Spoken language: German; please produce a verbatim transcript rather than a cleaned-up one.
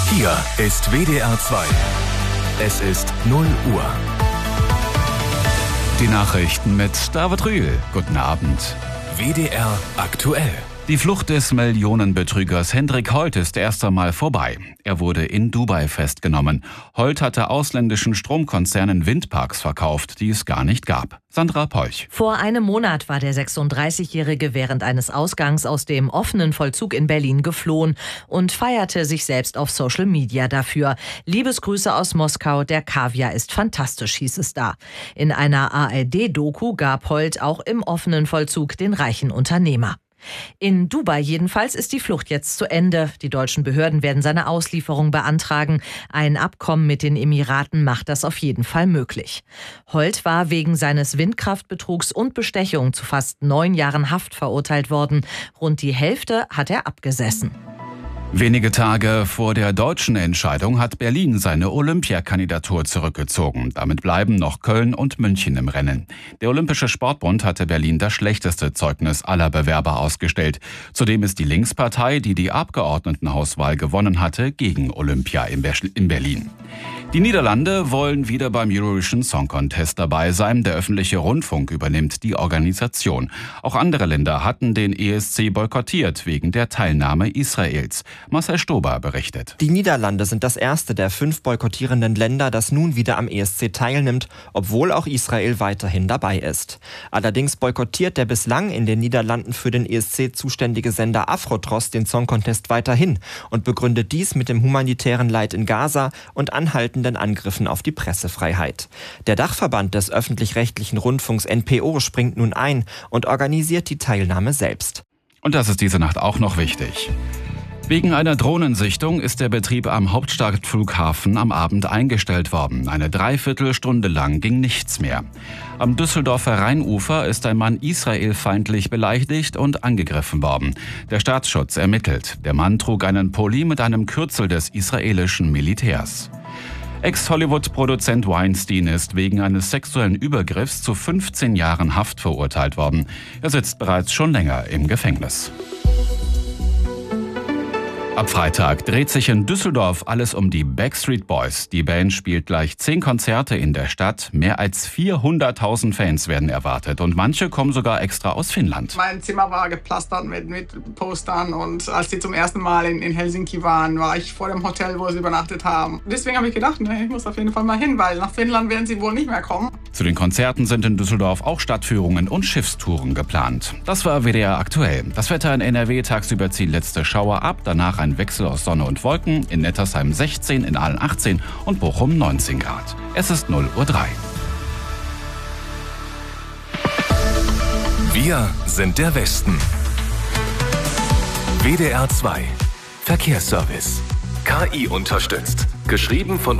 Hier ist W D R zwei. Es ist null Uhr. Die Nachrichten mit David Rühl. Guten Abend. W D R aktuell. Die Flucht des Millionenbetrügers Hendrik Holt ist erst einmal vorbei. Er wurde in Dubai festgenommen. Holt hatte ausländischen Stromkonzernen Windparks verkauft, die es gar nicht gab. Sandra Polch. Vor einem Monat war der sechsunddreißigjährige während eines Ausgangs aus dem offenen Vollzug in Berlin geflohen und feierte sich selbst auf Social Media dafür. Liebesgrüße aus Moskau, der Kaviar ist fantastisch, hieß es da. In einer A R D-Doku gab Holt auch im offenen Vollzug den reichen Unternehmer. In Dubai jedenfalls ist die Flucht jetzt zu Ende. Die deutschen Behörden werden seine Auslieferung beantragen. Ein Abkommen mit den Emiraten macht das auf jeden Fall möglich. Holt war wegen seines Windkraftbetrugs und Bestechung zu fast neun Jahren Haft verurteilt worden. Rund die Hälfte hat er abgesessen. Wenige Tage vor der deutschen Entscheidung hat Berlin seine Olympiakandidatur zurückgezogen. Damit bleiben noch Köln und München im Rennen. Der Olympische Sportbund hatte Berlin das schlechteste Zeugnis aller Bewerber ausgestellt. Zudem ist die Linkspartei, die die Abgeordnetenhauswahl gewonnen hatte, gegen Olympia in Berlin. Die Niederlande wollen wieder beim Eurovision Song Contest dabei sein. Der öffentliche Rundfunk übernimmt die Organisation. Auch andere Länder hatten den E S C boykottiert wegen der Teilnahme Israels. Marcel Stober berichtet. Die Niederlande sind das erste der fünf boykottierenden Länder, das nun wieder am E S C teilnimmt, obwohl auch Israel weiterhin dabei ist. Allerdings boykottiert der bislang in den Niederlanden für den E S C zuständige Sender Afrotros den Song Contest weiterhin und begründet dies mit dem humanitären Leid in Gaza und anhaltenden Angriffen auf die Pressefreiheit. Der Dachverband des öffentlich-rechtlichen Rundfunks N P O springt nun ein und organisiert die Teilnahme selbst. Und das ist diese Nacht auch noch wichtig. Wegen einer Drohnensichtung ist der Betrieb am Hauptstadtflughafen am Abend eingestellt worden. Eine Dreiviertelstunde lang ging nichts mehr. Am Düsseldorfer Rheinufer ist ein Mann israelfeindlich beleidigt und angegriffen worden. Der Staatsschutz ermittelt. Der Mann trug einen Pulli mit einem Kürzel des israelischen Militärs. Ex-Hollywood-Produzent Weinstein ist wegen eines sexuellen Übergriffs zu fünfzehn Jahren Haft verurteilt worden. Er sitzt bereits schon länger im Gefängnis. Ab Freitag dreht sich in Düsseldorf alles um die Backstreet Boys. Die Band spielt gleich zehn Konzerte in der Stadt. Mehr als vierhunderttausend Fans werden erwartet und manche kommen sogar extra aus Finnland. Mein Zimmer war gepflastert mit, mit Postern und als sie zum ersten Mal in, in Helsinki waren, war ich vor dem Hotel, wo sie übernachtet haben. Deswegen habe ich gedacht, ne, ich muss auf jeden Fall mal hin, weil nach Finnland werden sie wohl nicht mehr kommen. Zu den Konzerten sind in Düsseldorf auch Stadtführungen und Schiffstouren geplant. Das war W D R aktuell. Das Wetter in N R W tagsüber ziehen letzte Schauer ab, danach ein Wechsel aus Sonne und Wolken, in Nettersheim sechzehn, in Aalen achtzehn und Bochum neunzehn Grad. Es ist null Uhr drei. Wir sind der Westen. W D R zwei. Verkehrsservice. K I unterstützt. Geschrieben von